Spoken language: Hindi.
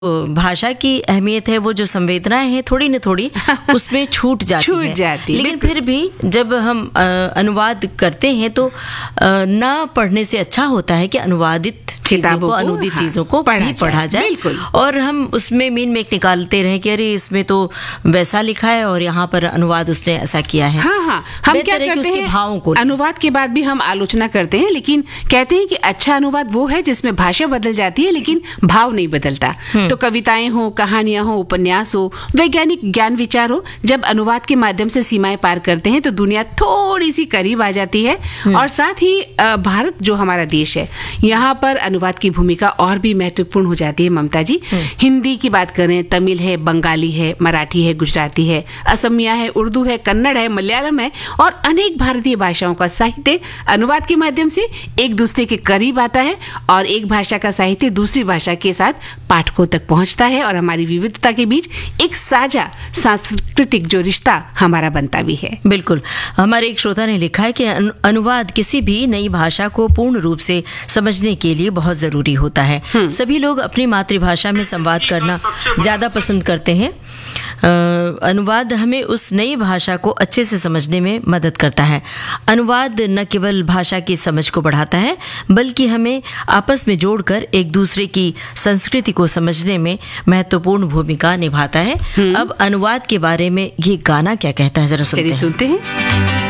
भाषा की अहमियत है, वो जो संवेदनाएं हैं थोड़ी न थोड़ी उसमें छूट जाती है। लेकिन फिर भी जब हम अनुवाद करते हैं तो ना पढ़ने से अच्छा होता है कि अनुवादित चीजों को, अनुदित चीजों को पढ़ा जाए और हम उसमें मीन में निकालते रहे कि अरे इसमें तो वैसा लिखा है और यहाँ पर अनुवाद उसने ऐसा किया है। हाँ, हम क्या करते हैं, भावों को अनुवाद के बाद भी हम आलोचना करते हैं, लेकिन कहते हैं कि अच्छा अनुवाद वो है जिसमें भाषा बदल जाती है लेकिन भाव नहीं बदलता। तो कविताएं हो, कहानियां हो, उपन्यास हो, वैज्ञानिक ज्ञान विचार हो, जब अनुवाद के माध्यम से सीमाएं पार करते हैं तो दुनिया थोड़ी सी करीब आ जाती है। और साथ ही भारत जो हमारा देश है, यहाँ पर अनुवाद की भूमिका और भी महत्वपूर्ण हो जाती है। ममता जी, हिंदी की बात करें, तमिल है, बंगाली है, मराठी है, गुजराती है, असमिया है, उर्दू है, कन्नड़ है, मलयालम है और अनेक भारतीय भाषाओं का साहित्य अनुवाद के माध्यम से एक दूसरे के करीब आता है और एक भाषा का साहित्य दूसरी भाषा के साथ पाठकों तक पहुंचता है और हमारी विविधता के बीच एक साझा सांस्कृतिक जो रिश्ता हमारा बनता भी है। बिल्कुल। हमारे एक श्रोता ने लिखा है कि अनुवाद किसी भी नई भाषा को पूर्ण रूप से समझने के लिए बहुत जरूरी होता है। सभी लोग अपनी मातृभाषा में संवाद करना ज्यादा पसंद करते हैं। अनुवाद हमें उस नई भाषा को अच्छे से समझने में मदद करता है। अनुवाद न केवल भाषा की समझ को बढ़ाता है बल्कि हमें आपस में जोड़कर एक दूसरे की संस्कृति को समझने में महत्वपूर्ण भूमिका निभाता है। अब अनुवाद के बारे में ये गाना क्या कहता है, जरा सुनते हैं।